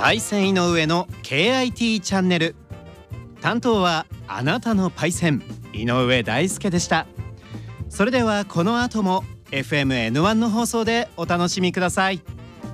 パイセン井上の KIT チャンネル。担当はあなたのパイセン井上大輔でした。それではこの後も FM N1 の放送でお楽しみください。